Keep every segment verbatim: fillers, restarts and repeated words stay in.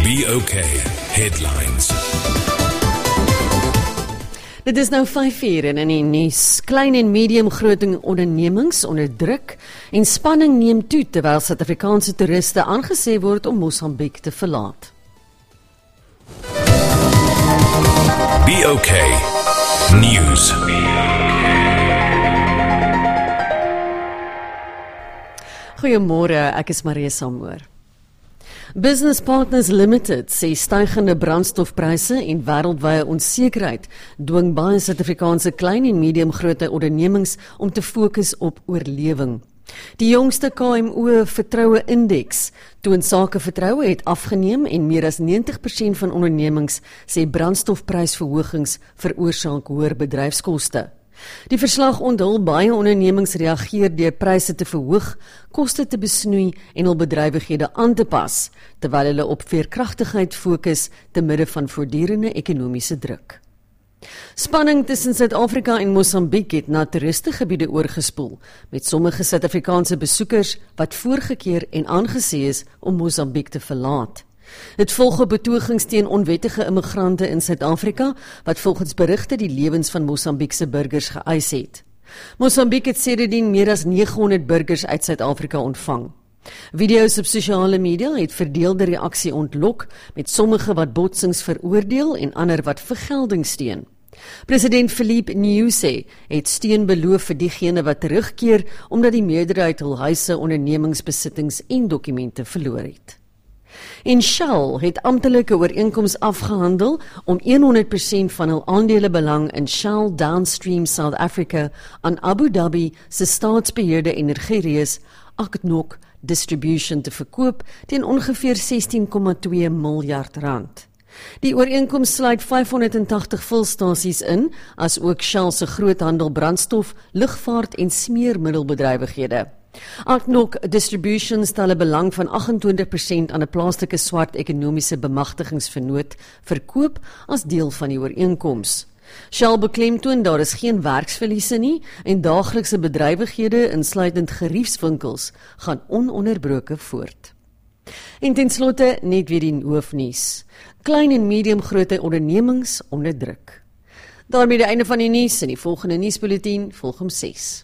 B O K Headlines. Dit is nou vyf uur en in die nuus. Klein en medium grote ondernemings onder druk en spanning neem toe terwyl Suid-Afrikaanse toeriste aangesê word om Mosambiek te verlaat. B O K News. Goeiemôre, ek is Marie Samoor. Business Partners Limited sê stygende brandstofpryse en wêreldwye onsekerheid dwing baie Suid-Afrikaanse klein en medium groot ondernemings om te fokus op oorlewing. Die jongste K M O vertroue indeks toon sakevertroue het afgeneem en meer as negentig persent van ondernemings sê brandstofprysverhogings veroorsaak hoër bedryfskoste. Die verslag onthul baie ondernemings reageer deur pryse te verhoog, koste te besnoei en hul bedrywighede aan te pas, terwyl hulle op veerkragtigheid fokus te midde van voortdurende ekonomiese druk. Spanning tussen Suid-Afrika en Mosambiek het na toeristegebiede oorgespoel, met sommige Suid-Afrikaanse besoekers wat voorgekeer en aangesê is om Mosambiek te verlaat. Dit volg op betogings teen onwettige immigrante in Suid-Afrika, wat volgens berigte die lewens van Mosambiekse burgers geëis het. Mosambiek het sedertdien meer as negenhonderd burgers uit Suid-Afrika ontvang. Video's op sosiale media het verdeelde reaksie ontlok, met sommige wat botsings veroordeel en ander wat vergelding steun. President Philippe Nyusi het steun beloof vir diegene wat terugkeer, omdat die meerderheid hul huise, ondernemingsbesittings en dokumente verloor het. En Shell het amptelike ooreenkoms afgehandel om honderd persent van hul aandelebelang in Shell Downstream South Africa aan Abu Dhabi se staatsbeheerde energiereus ADNOC Distribution te verkoop teen ongeveer sestien komma twee miljard rand. Die ooreenkoms sluit vyfhonderdtagtig vulstasies in, as ook Shell se groothandel brandstof, lugvaart en smeermiddelbedrywighede. ADNOC Distribution stel 'n belang van agentwintig persent aan 'n plaaslike swart ekonomiese bemagtigingsvernoot verkoop as deel van die ooreenkoms. Shell beklemtoon daar is geen werksverliese nie en daaglikse bedrywighede, insluitend geriefswinkels, gaan ononderbroke voort. En ten slotte net weer die hoofnuus. Klein en medium grote ondernemings onder druk. Daarmee die einde van die nuus en die volgende nuusbulletin volg om ses.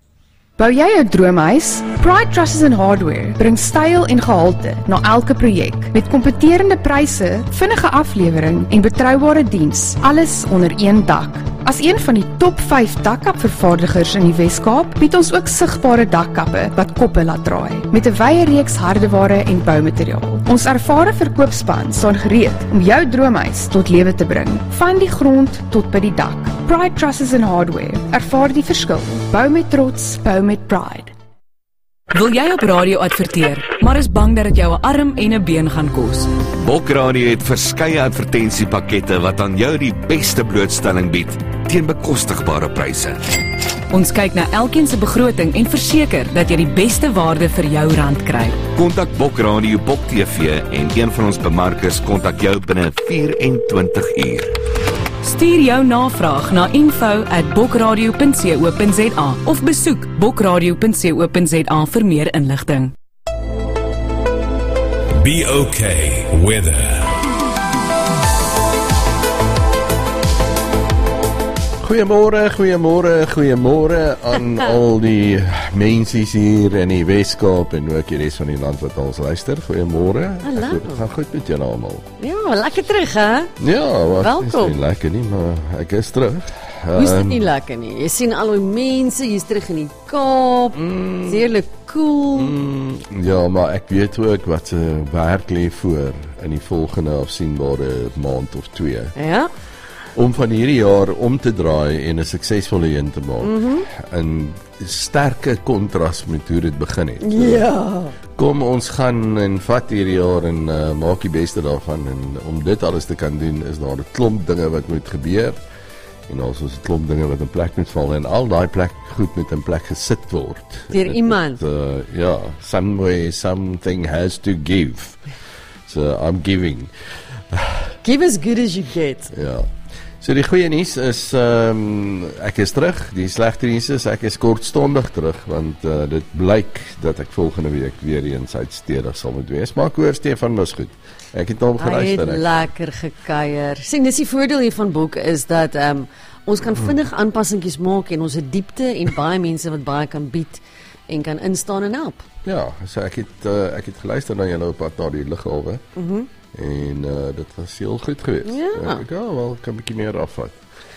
Bou jy 'n droomhuis? Pride Trusses and Hardware bring styl en gehalte na elke projek met kompeterende pryse, vinnige aflewering en betroubare diens, alles onder een dak. As een van die top vyf dakkapvervaardigers in die Wes-Kaap, bied ons ook sigbare dakkappe wat koppe laat draai, met 'n wye reeks hardeware en boumateriaal. Ons ervare verkoopspan staan gereed om jou droomhuis tot lewe te bring, van die grond tot by die dak. Pride Trusses and Hardware, ervaar die verskil. Bou met trots, bou met pride. Wil jy op radio adverteer, maar is bang dat dit jou 'n arm en 'n been gaan kos? Bok Radio het verskeie advertensiepakkette wat aan jou die beste blootstelling bied teen bekostigbare pryse. Ons kyk na elkeen se begroting en verseker dat jy die beste waarde vir jou rand kry. Kontak Bok Radio, Bok T V en een van ons bemarkers kontak jou binne vyf en twintig uur. Stuur jou navraag na info at bokradio punt co punt za of besoek bokradio punt co punt za vir meer inligting. B O K Weather. Goeiemôre, goeiemôre, goeiemôre aan al die mense hier in die Wes-Kaap en ook die res van die land wat ons luister. Goeiemôre. Hallo. Ek gaan goed met julle almal. Ja, lekker terug hè? Ja, wat Welkom. is nie lekker nie, maar ek is terug. Hoe is dit Um, nie lekker nie? Jy sien al die mense, jy's terug in die Kaap, mm. heerlik cool. mm, ja, maar ek weet ook wat se werk lê voor in die volgende afsienbare maand of twee. Ja? Om van hierdie jaar om te draai en 'n suksesvolle een te maak. Mhm. In sterke kontras met hoe dit begin het. Ja. Kom ons gaan en vat hierdie jaar en uh, maak die beste daarvan, en om dit alles te kan doen is daar 'n klomp dinge wat moet gebeur en ons is 'n klomp dinge wat in plek moet val en al daai plek goed met in plek gesit word. Deur iemand. Uh, ja, somewhere something has to give. So I'm giving. Give as good as you get. Ja. So die goeie nuus is um, ek is terug. Die slegte nuus is ek is kortstondig terug want uh, dit blyk dat ek volgende week weer eens uitstedig sal moet wees. Maar ek hoor Stefan was goed. Ek het hom geluister. Hy het lekker gekuier. Sien, dis die voordeel hier van boek is dat um, ons kan vinnig aanpassingkies maak en ons het diepte en baie mense wat baie kan bied en kan instaan en help. Ja, so ek het uh, ek het geluister na julle op pad na die lughawe. Mhm. Mm En uh, dit was heel goed geweest. Ja. Ek ja, wel kan 'n bietjie meer afvat.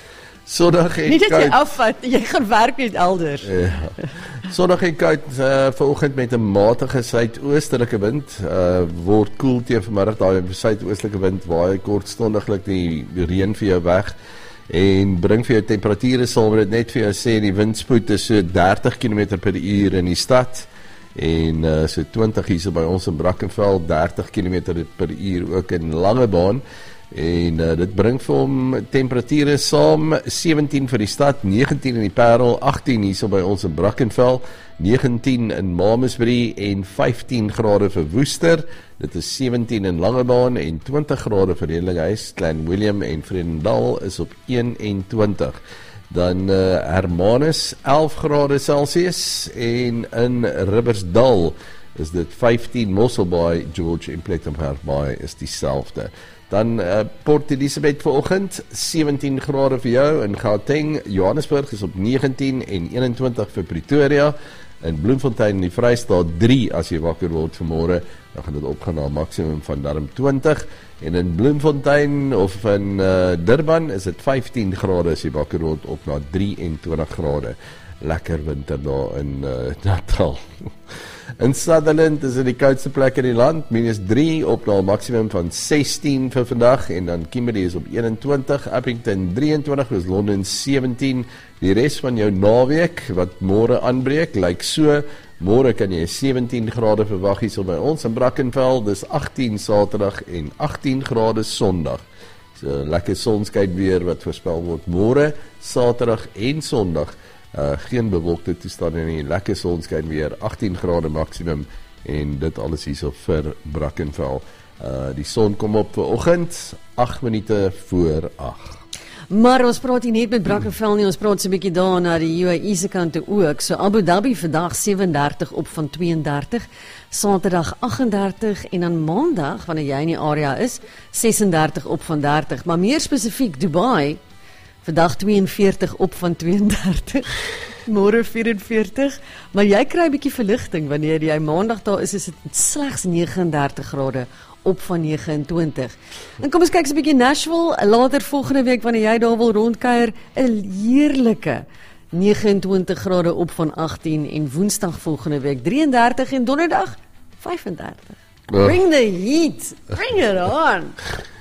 Sondag en Nie dat jy koud. afvat, jy gaan werk net elders. Ja. Sondag en koud uh, vanoggend met 'n matige suidoostelike wind. Uh, word koel teen vanmiddag daai suidoostelike wind waai kortstondiglik die reën vir jou weg en bring vir jou temperature sal dit net vir jou sê die windspoed is so dertig kilometer per uur in die stad. En uh, so twintig hier so by ons in Brackenfell, dertig kilometer per uur ook in Langebaan. En uh, dit bring vir hom temperature saam, sewentien vir die stad, negentien in die Parel, agttien hier so by ons in Brackenfell, negentien in Mamasbury en vyftien grade vir Woester. Dit is sewentien in Langebaan en twintig grade vir Redlinghuis, Clan William en Vredendal is op eenentwintig. Dan uh, Hermanus elf grade Celsius en in Ribbersdal is dit vyftien, Mosselbaai, George en Plettenberg Bay is dieselfde. Dan uh, Port Elizabeth vanoggend sewentien grade vir jou in Gauteng, Johannesburg is op negentien en eenentwintig vir Pretoria. In Bloemfontein in die Vrystaat drie as jy wakker word vanmôre, dan gaan dit opgaan na 'n maksimum van darm twintig en in Bloemfontein of in uh, Durban is dit vyftien grade as jy wakker word op na drieëntwintig grade. Lekker winter daar in uh, Natal. In Sutherland is dit die koudste plek in die land, minus drie op na 'n maksimum van sestien vir vandag en dan Kimberley is op eenentwintig, Appington drieëntwintig, is Londen sewentien. Die res van jou naweek wat môre aanbreek, lyk so, môre kan jy sewentien grade verwag hier so by ons in Brackenfell, dis agttien Saterdag en agttien grade Sondag. So lekker sonskyn weer wat voorspel word môre, Saterdag en Sondag. Uh, geen bewolkte toestande nie, lekker sonskyn weer, agttien grade maksimum en dit alles hierso vir Brackenfell. Uh, die son kom op vir oggend, agt minute voor agt. Maar ons praat hier net met Brackenfell nie, ons praat so 'n bietjie daar na die U A E se kante ook. So Abu Dhabi vandag sewendertig op van tweeëndertig, Saterdag agt en dertig en dan Maandag wanneer jy in die area is, sesendertig op van dertig, maar meer spesifiek Dubai vandag twee en veertig op van twee en dertig, môre vyf en veertig, maar jy kry 'n bietjie verligting wanneer jy Maandag daar is, is dit slegs vyf en dertig grade op van vyf en twintig. En kom ons kyk so 'n bietjie Nashville, later volgende week wanneer jy daar wil rondkuier, 'n heerlike vyf en twintig grade op van agttien en Woensdag volgende week drie en dertig en Donderdag vyf en dertig. Bring the heat, bring it on.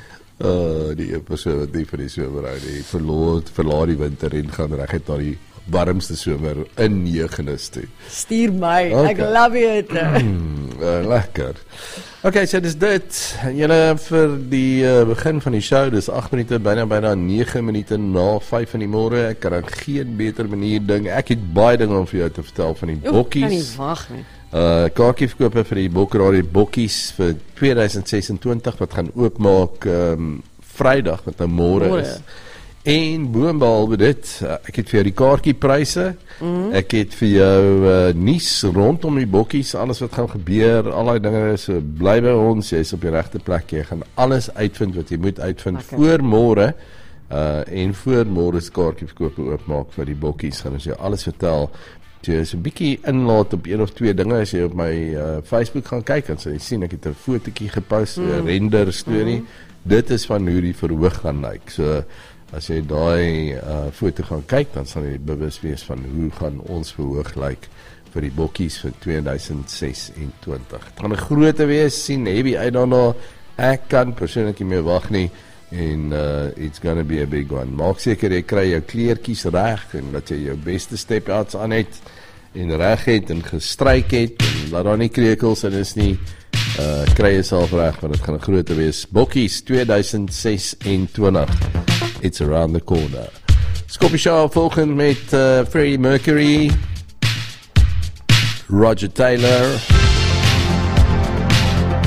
Uh, die episode wat nie vir die somer hou nie, verlaat, verlaat die winter en gaan reguit na die warmste somer in Jeugenis toe. Stuur my, Okay. ek love it. Mm, uh, lekker. Ok, so dis dit. Julle vir die uh, begin van die show, dis agt minute, byna byna nege minute na vyf in die môre. Ek kan aan geen beter manier ding. Ek het baie dinge om vir jou te vertel van die Oef, bokkies. kan nie wag nie. Uh, kaartjieverkope vir die Bokradio bokkies vir tweeduisend ses en twintig wat gaan oopmaak um, Vrydag wat nou môre Môre. is. En boonbehalwe dit, uh, ek het vir jou die kaartjiepryse, mm. ek het vir jou uh, nuus rondom die bokkies, alles wat gaan gebeur, al die dinge, so bly by ons, jy is op die regte plek, jy gaan alles uitvind wat jy moet uitvind Okay. voor môre, uh, en voor môre se kaartjieverkope oopmaak vir die bokkies, gaan ons jou alles vertel. Jy is 'n bietjie inlaat op een of twee dinge as jy op my uh, Facebook gaan kyk en so jy sien ek het 'n fotootjie gepost, 'n mm. render storie. Mm. Dit is van hoe die verhoog gaan lyk. So as jy daai uh, foto gaan kyk, dan sal jy bewus wees van hoe gaan ons verhoog lyk vir die bokkies vir tweeduisend ses en twintig. Dit gaan 'n groote wees, sien heavy uit daarna. Ek kan persoonlik nie meer wag nie. En uh, it's gonna be a big one. Maak seker jy kry jou kleertjies reg en dat jy jou beste step-outs aan het en reg het en gestryk het en laat daar nie krekels in is nie. Uh, kry jouself reg want dit gaan 'n groot wees. Bokkies tweeduisend ses en twintig. It's around the corner. Skoppie Show volgende met uh, Freddie Mercury, Roger Taylor,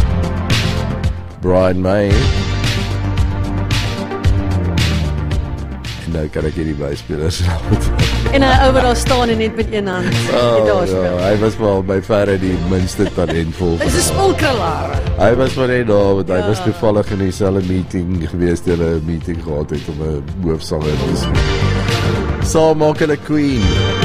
Brian May, nou kan ek hierdie byspelers En hy ou wat daar staan en net met een hand oh, daar ja, speel. hy was wel by verre die minste talentvol. Dis 'n spulkrulaar. Hy was maar net daar, want hy Ja. was toevallig in dieselfde meeting gewees, hulle 'n meeting gehad het om 'n hoofsanger te sien. Saam maak hulle Queen.